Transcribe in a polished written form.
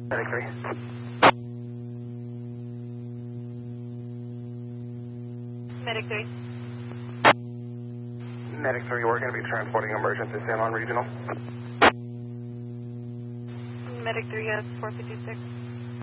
Medic 3. Medic 3. Medic 3, we're going to be transporting emergency San Juan Regional. Medic 3 has 456.